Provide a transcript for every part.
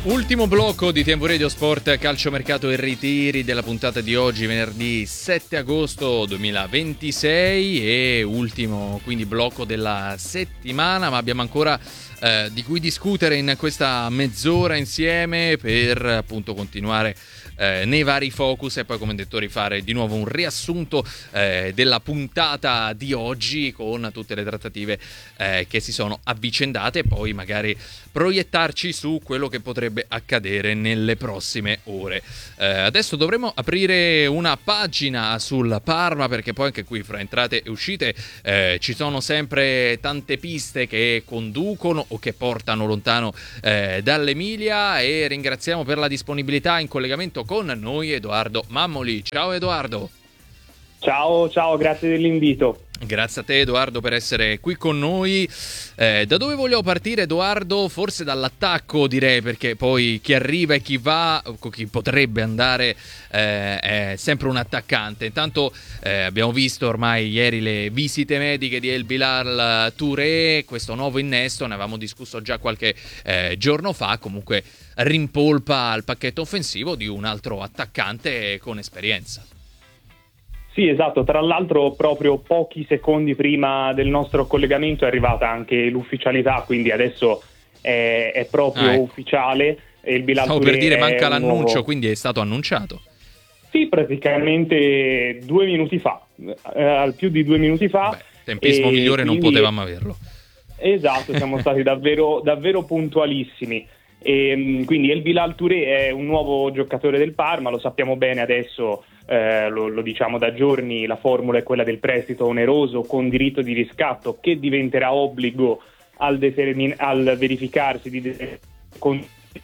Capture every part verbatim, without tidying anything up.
Ultimo blocco di Tempo Radio Sport, calciomercato e ritiri della puntata di oggi, venerdì sette agosto duemilaventisei, e ultimo quindi blocco della settimana, ma abbiamo ancora eh, di cui discutere in questa mezz'ora insieme per appunto continuare Eh, nei vari focus e poi, come detto, rifare di nuovo un riassunto eh, della puntata di oggi con tutte le trattative eh, che si sono avvicendate, e poi magari proiettarci su quello che potrebbe accadere nelle prossime ore. Eh, adesso dovremo aprire una pagina sul Parma, perché poi anche qui fra entrate e uscite eh, ci sono sempre tante piste che conducono o che portano lontano eh, dall'Emilia, e ringraziamo per la disponibilità in collegamento con noi Edoardo Mammoli. Ciao Edoardo. Ciao, ciao, grazie dell'invito. Grazie a te Edoardo per essere qui con noi. Eh, da dove vogliamo partire, Edoardo? Forse dall'attacco, direi, perché poi chi arriva e chi va, chi potrebbe andare eh, è sempre un attaccante. Intanto eh, abbiamo visto ormai ieri le visite mediche di El Bilal Touré, questo nuovo innesto, ne avevamo discusso già qualche eh, giorno fa, comunque rimpolpa al pacchetto offensivo di un altro attaccante con esperienza. Sì, esatto, tra l'altro proprio pochi secondi prima del nostro collegamento è arrivata anche l'ufficialità, quindi adesso è, è proprio ah, ecco. ufficiale. El Bilal Stavo Touré per dire manca l'annuncio, nuovo... quindi è stato annunciato. Sì, praticamente due minuti fa, eh, al più di due minuti fa. Beh, tempismo migliore quindi... non potevamo averlo. Esatto, siamo stati davvero, davvero puntualissimi. E, quindi El Bilal Touré è un nuovo giocatore del Parma, lo sappiamo bene adesso, eh, lo, lo diciamo da giorni, la formula è quella del prestito oneroso con diritto di riscatto, che diventerà obbligo al, determin- al verificarsi di de- con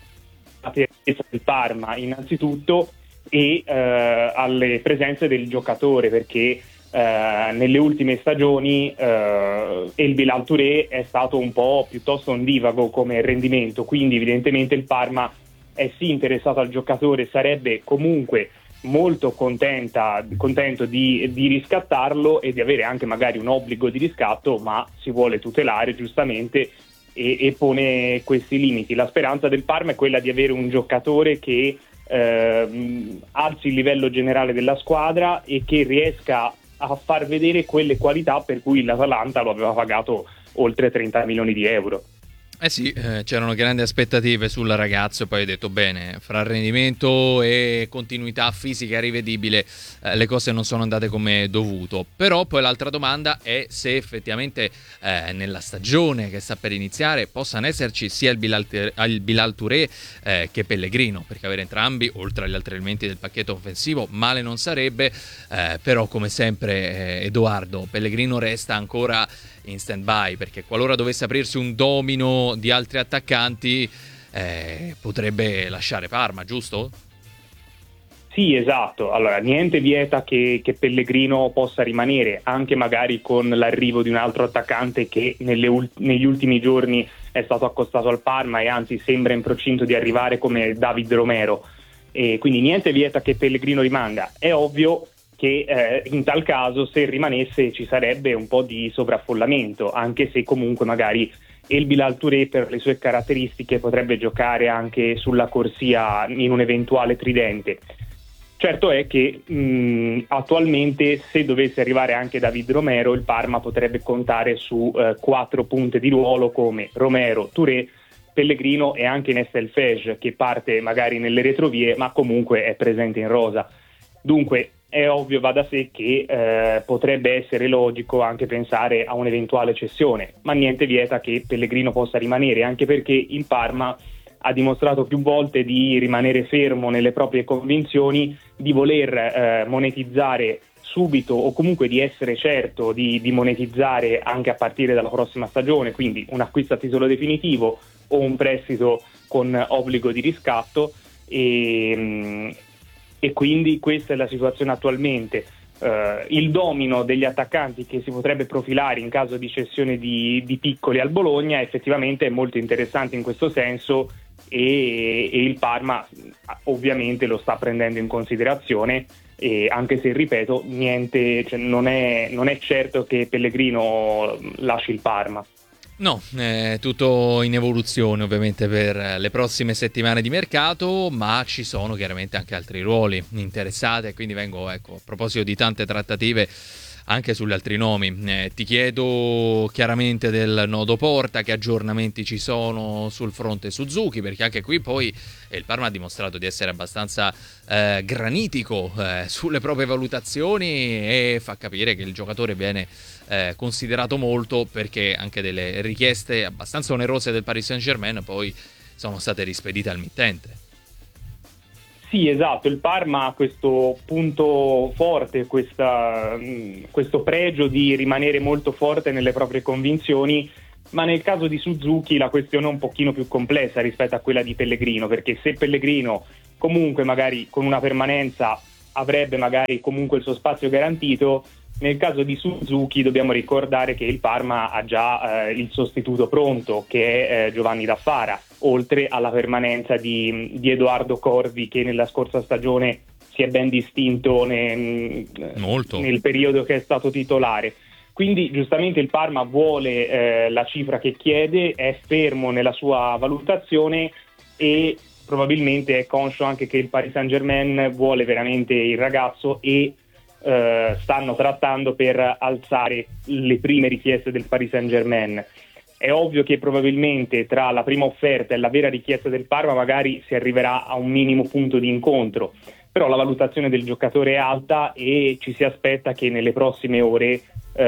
la presenza del Parma innanzitutto, e eh, alle presenze del giocatore, perché Uh, nelle ultime stagioni uh, El Bilal Touré è stato un po' piuttosto ondivago come rendimento, quindi evidentemente il Parma è sì interessato al giocatore, sarebbe comunque molto contenta, contento di, di riscattarlo e di avere anche magari un obbligo di riscatto, ma si vuole tutelare giustamente e, e pone questi limiti. La speranza del Parma è quella di avere un giocatore che uh, alzi il livello generale della squadra e che riesca a far vedere quelle qualità per cui l'Atalanta lo aveva pagato oltre trenta milioni di euro. Eh sì, eh, c'erano grandi aspettative sul ragazzo, e poi hai detto bene, fra rendimento e continuità fisica rivedibile eh, le cose non sono andate come dovuto. Però poi l'altra domanda è se effettivamente eh, nella stagione che sta per iniziare possano esserci sia il Bilal, il Bilal Touré eh, che Pellegrino, perché avere entrambi, oltre agli altri elementi del pacchetto offensivo, male non sarebbe, eh, però come sempre eh, Edoardo, Pellegrino resta ancora in stand by, perché qualora dovesse aprirsi un domino di altri attaccanti eh, potrebbe lasciare Parma, giusto? Sì, esatto. Allora, niente vieta che, che Pellegrino possa rimanere, anche magari con l'arrivo di un altro attaccante che nelle ult- negli ultimi giorni è stato accostato al Parma e anzi sembra in procinto di arrivare, come David Romero, e quindi niente vieta che Pellegrino rimanga. È ovvio che eh, in tal caso, se rimanesse, ci sarebbe un po' di sovraffollamento, anche se comunque magari El Bilal Touré, per le sue caratteristiche, potrebbe giocare anche sulla corsia in un eventuale tridente. Certo è che mh, attualmente, se dovesse arrivare anche David Romero, il Parma potrebbe contare su eh, quattro punte di ruolo come Romero, Touré, Pellegrino e anche Nestel Fej, che parte magari nelle retrovie ma comunque è presente in rosa. Dunque è ovvio, va da sé che eh, potrebbe essere logico anche pensare a un'eventuale cessione, ma niente vieta che Pellegrino possa rimanere, anche perché il Parma ha dimostrato più volte di rimanere fermo nelle proprie convinzioni, di voler eh, monetizzare subito o comunque di essere certo di, di monetizzare anche a partire dalla prossima stagione, quindi un acquisto a titolo definitivo o un prestito con obbligo di riscatto, e, e quindi questa è la situazione attualmente. Uh, il domino degli attaccanti che si potrebbe profilare in caso di cessione di, di Piccoli al Bologna effettivamente è molto interessante in questo senso, e, e il Parma ovviamente lo sta prendendo in considerazione, e anche se, ripeto, niente, cioè non è, non è certo che Pellegrino lasci il Parma. No, è tutto in evoluzione ovviamente per le prossime settimane di mercato, ma ci sono chiaramente anche altri ruoli interessati, quindi vengo, ecco, a proposito di tante trattative anche sugli altri nomi. Eh, ti chiedo chiaramente del nodo Porta, che aggiornamenti ci sono sul fronte Suzuki, perché anche qui poi eh, il Parma ha dimostrato di essere abbastanza eh, granitico eh, sulle proprie valutazioni e fa capire che il giocatore viene eh, considerato molto, perché anche delle richieste abbastanza onerose del Paris Saint-Germain poi sono state rispedite al mittente. Sì, esatto, il Parma ha questo punto forte, questa, questo pregio di rimanere molto forte nelle proprie convinzioni, ma nel caso di Suzuki la questione è un pochino più complessa rispetto a quella di Pellegrino, perché se Pellegrino comunque magari con una permanenza avrebbe magari comunque il suo spazio garantito, nel caso di Suzuki dobbiamo ricordare che il Parma ha già eh, il sostituto pronto, che è eh, Giovanni Daffara, oltre alla permanenza di, di Edoardo Corvi, che nella scorsa stagione si è ben distinto ne, nel periodo che è stato titolare. Quindi giustamente il Parma vuole eh, la cifra che chiede, è fermo nella sua valutazione e probabilmente è conscio anche che il Paris Saint-Germain vuole veramente il ragazzo e Uh, stanno trattando per alzare le prime richieste del Paris Saint-Germain. È ovvio che probabilmente tra la prima offerta e la vera richiesta del Parma magari si arriverà a un minimo punto di incontro, però la valutazione del giocatore è alta e ci si aspetta che nelle prossime ore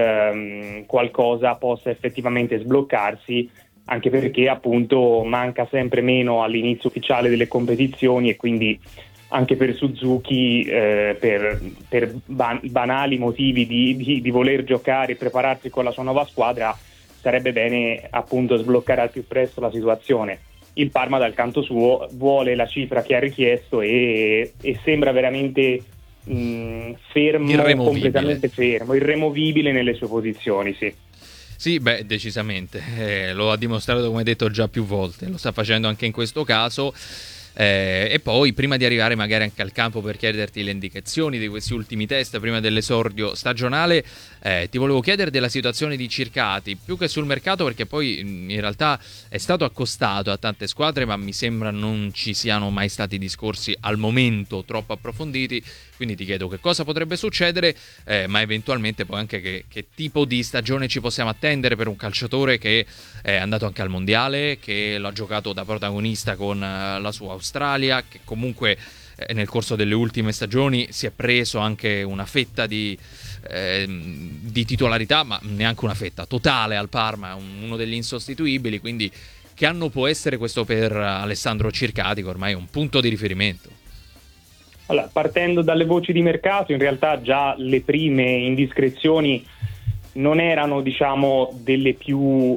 um, qualcosa possa effettivamente sbloccarsi, anche perché appunto manca sempre meno all'inizio ufficiale delle competizioni e quindi anche per Suzuki, eh, per, per ban- banali motivi di, di, di voler giocare e prepararsi con la sua nuova squadra, sarebbe bene appunto sbloccare al più presto la situazione. Il Parma dal canto suo vuole la cifra che ha richiesto e, e sembra veramente mh, fermo, completamente fermo, irremovibile nelle sue posizioni, sì. Sì, beh, decisamente, eh, lo ha dimostrato, come detto, già più volte, lo sta facendo anche in questo caso. Eh, e poi prima di arrivare magari anche al campo per chiederti le indicazioni di questi ultimi test prima dell'esordio stagionale, eh, ti volevo chiedere della situazione di Circati, più che sul mercato, perché poi in realtà è stato accostato a tante squadre, ma mi sembra non ci siano mai stati discorsi al momento troppo approfonditi, quindi ti chiedo che cosa potrebbe succedere, eh, ma eventualmente poi anche che, che tipo di stagione ci possiamo attendere per un calciatore che è andato anche al mondiale, che l'ha giocato da protagonista con uh, la sua Australia, che comunque eh, nel corso delle ultime stagioni si è preso anche una fetta di, eh, di titolarità, ma neanche una fetta totale al Parma, un, uno degli insostituibili. Quindi che anno può essere questo per Alessandro Circati, che ormai è un punto di riferimento? Allora, partendo dalle voci di mercato, in realtà già le prime indiscrezioni non erano, diciamo, delle più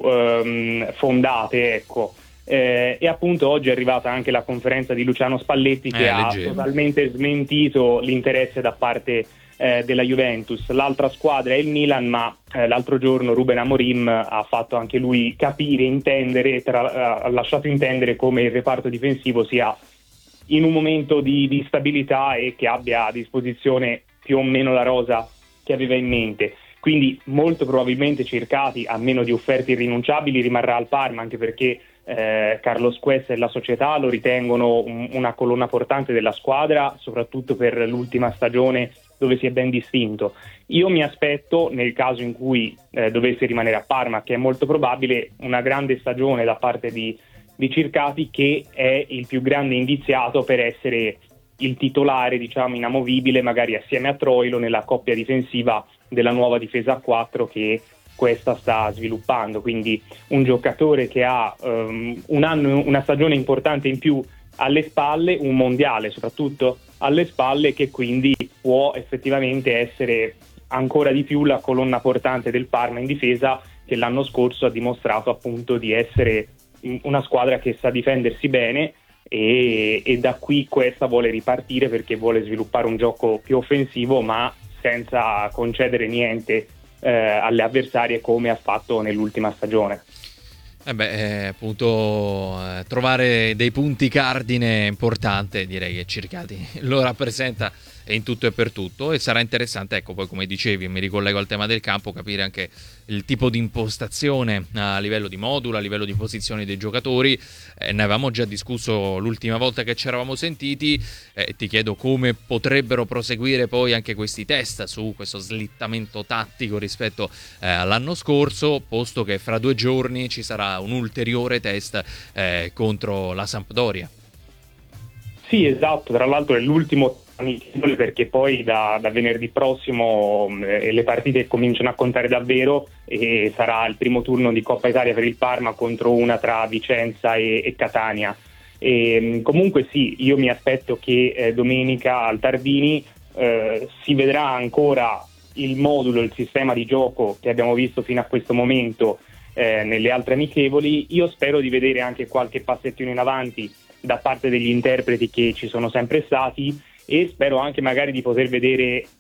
um, fondate, ecco. Eh, e appunto oggi è arrivata anche la conferenza di Luciano Spalletti che eh, ha leggevo. totalmente smentito l'interesse da parte eh, della Juventus. L'altra squadra è il Milan, ma eh, l'altro giorno Ruben Amorim ha fatto anche lui capire, intendere, tra, ha lasciato intendere come il reparto difensivo sia in un momento di, di stabilità e che abbia a disposizione più o meno la rosa che aveva in mente. Quindi molto probabilmente Circati, a meno di offerte irrinunciabili, rimarrà al Parma, anche perché eh, Carlos Quest e la società lo ritengono un, una colonna portante della squadra, soprattutto per l'ultima stagione dove si è ben distinto. Io mi aspetto, nel caso in cui eh, dovesse rimanere a Parma, che è molto probabile, una grande stagione da parte di, di Circati, che è il più grande indiziato per essere il titolare, diciamo, inamovibile, magari assieme a Troilo nella coppia difensiva della nuova difesa a quattro che questa sta sviluppando. Quindi un giocatore che ha um, un anno, una stagione importante in più alle spalle, un mondiale soprattutto alle spalle, che quindi può effettivamente essere ancora di più la colonna portante del Parma in difesa, che l'anno scorso ha dimostrato appunto di essere una squadra che sa difendersi bene. E, e da qui questa vuole ripartire perché vuole sviluppare un gioco più offensivo, ma senza concedere niente eh, alle avversarie, come ha fatto nell'ultima stagione. Eh beh, eh, appunto eh, trovare dei punti cardine è importante, direi che Circati lo rappresenta in tutto e per tutto, e sarà interessante, ecco, poi come dicevi, mi ricollego al tema del campo, capire anche il tipo di impostazione a livello di modulo, a livello di posizioni dei giocatori. Eh, ne avevamo già discusso l'ultima volta che ci eravamo sentiti, eh, ti chiedo come potrebbero proseguire poi anche questi test su questo slittamento tattico rispetto eh, all'anno scorso, posto che fra due giorni ci sarà un ulteriore test eh, contro la Sampdoria. Sì, esatto, tra l'altro è l'ultimo amichevole, perché poi da, da venerdì prossimo eh, le partite cominciano a contare davvero e sarà il primo turno di Coppa Italia per il Parma contro una tra Vicenza e, e Catania. E, comunque sì, io mi aspetto che eh, domenica al Tardini eh, si vedrà ancora il modulo, il sistema di gioco che abbiamo visto fino a questo momento eh, nelle altre amichevoli. Io spero di vedere anche qualche passettino in avanti da parte degli interpreti che ci sono sempre stati, e spero anche magari di poter vedere